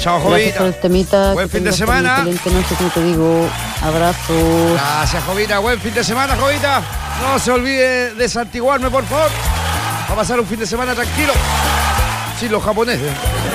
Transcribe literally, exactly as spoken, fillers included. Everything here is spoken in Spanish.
Chao, Gracias Jovita. por el temita. Buen que fin de tengas semana. una excelente noche, como te digo. Abrazo. Gracias, Jovita. Buen fin de semana, Jovita. No se olvide de santiguarme, por favor. Va a pasar un fin de semana tranquilo. Sin los japoneses.